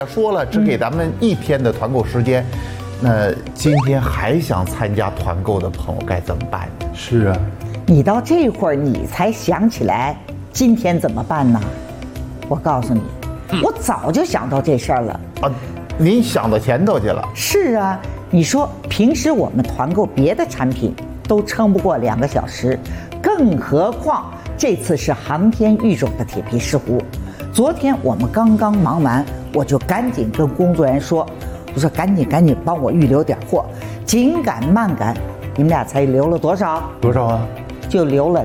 说了，只给咱们1天的团购时间，那今天还想参加团购的朋友该怎么办呢？ 是啊， 你到这会儿你才想起来今天怎么办呢？我告诉你，我早就想到这事儿了啊，您想到前头去了。 是啊，你说平时我们团购别的产品都撑不过2个小时，更何况这次是航天育种的铁皮石斛。昨天我们刚刚忙完，我就赶紧跟工作人员说，我说赶紧帮我预留点货，紧赶慢赶。你们俩才留了多少？ 多少啊？ 就留了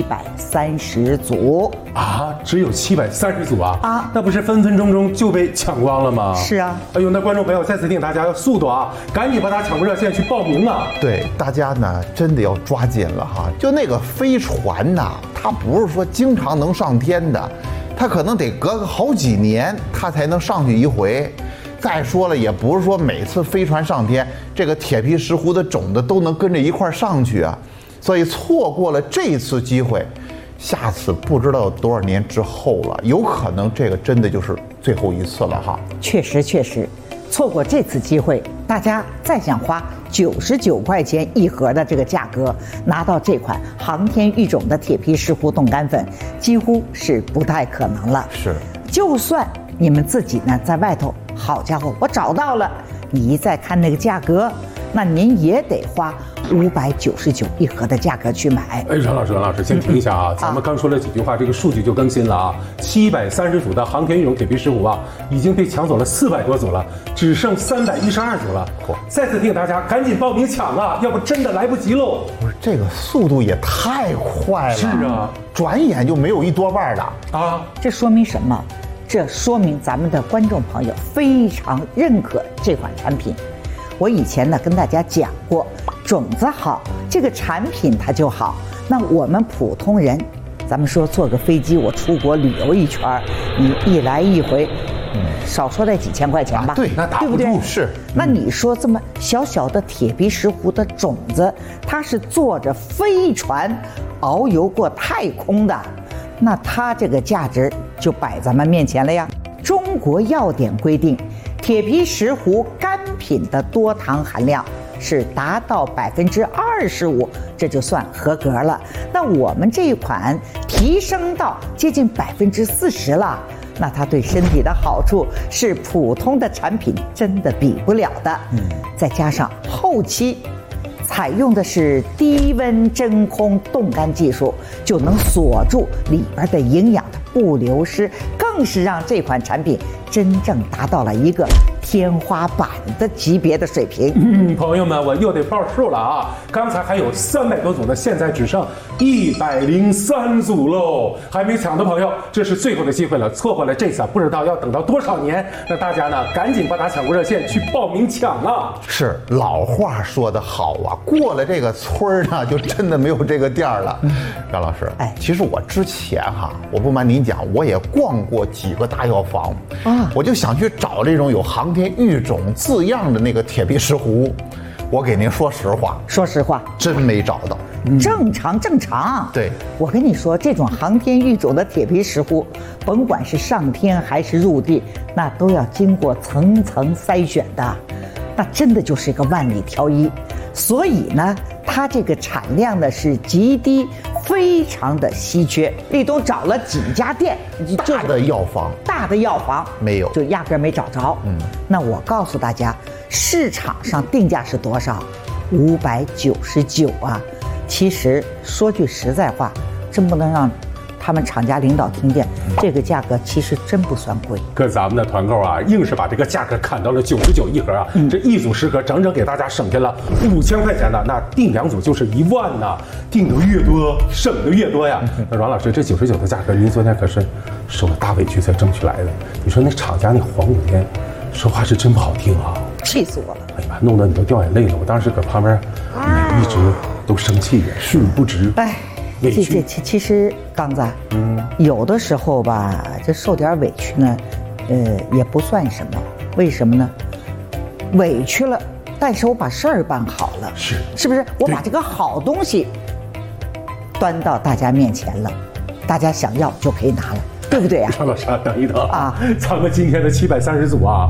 730组啊，只有730组啊！ 啊， 那不是分分钟钟就被抢光了吗？ 是啊。 哎呦，那观众朋友再次提醒大家要速度啊，赶紧拨打抢购热线去报名啊！ 对，大家呢真的要抓紧了哈。就那个飞船呐，它不是说经常能上天的，它可能得隔个好几年它才能上去一回。再说了，也不是说每次飞船上天，这个铁皮石斛的种子都能跟着一块上去啊。所以错过了这次机会，下次不知道有多少年之后了，有可能这个真的就是最后一次了哈。 确实，错过这次机会，大家再想花99块钱1盒的这个价格拿到这款航天育种的铁皮石斛冻干粉，几乎是不太可能了。 是， 就算你们自己呢在外头，好家伙，我找到了，你一再看那个价格，那您也得花5991盒的价格去买。 哎，阮老师，先停一下啊！咱们刚说了几句话，这个数据就更新了啊！730组的航天育种铁皮石斛啊，已经被抢走了400多组了，只剩312组了。再次提醒大家，赶紧报名抢啊，要不真的来不及喽！ 不是，这个速度也太快了。 是啊， 转眼就没有1多半了啊！ 这说明什么？这说明咱们的观众朋友非常认可这款产品。我以前呢跟大家讲过，种子好，这个产品它就好。那我们普通人，咱们说坐个飞机，我出国旅游一圈，你一来一回，少说得几千块钱吧？ 对，那打不住。是。 那你说这么小小的铁皮石斛的种子，它是坐着飞船遨游过太空的，那它这个价值就摆咱们面前了呀。中国药典规定，铁皮石斛干品的多糖含量是达到25%，这就算合格了。那我们这一款提升到接近40%了，那它对身体的好处是普通的产品真的比不了的。再加上后期采用的是低温真空冻干技术，就能锁住里边的营养，它不流失，更是让这款产品真正达到了一个天花板的级别的水平。 朋友们，我又得报数了啊！刚才还有300多组呢，现在只剩103组喽。还没抢的朋友，这是最后的机会了，错过了这次不知道要等到多少年。那大家呢，赶紧拨打抢购热线去报名抢啊！ 是，老话说得好啊，过了这个村儿呢，就真的没有这个店儿了。张老师，其实我之前哈，我不瞒您讲，我也逛过几个大药房啊，我就想去找这种有航天育种字样的那个铁皮石斛。我给您说实话，真没找到。 正常。 对， 我跟你说，这种航天育种的铁皮石斛，甭管是上天还是入地，那都要经过层层筛选的，那真的就是一个万里挑一。所以呢，它这个产量呢是极低，非常的稀缺。立冬找了几家店， 大的药房没有， 就压根没找着。那我告诉大家，市场上定价是多少？599啊！其实说句实在话，真不能让他们厂家领导听见，这个价格其实真不算贵。 可咱们的团购啊，硬是把这个价格砍到了99一盒啊！这1组10盒，整整给大家省下了5000块钱呢。那订2组就是1万呢，订的越多，省的越多呀。那阮老师，这99的价格，您昨天可是受了大委屈才争取来的。你说那厂家那黄5天，说话是真不好听啊！ 气死我了！ 哎呀，弄得你都掉眼泪了。我当时搁旁边，一直都生气呀，训不直。 其实刚子，有的时候吧，这受点委屈呢，也不算什么。为什么呢？委屈了，但是我把事儿办好了，是不是？我把这个好东西端到大家面前了，大家想要就可以拿了。 对不对呀？ 张老师啊，等一等啊， 咱们今天的730组啊，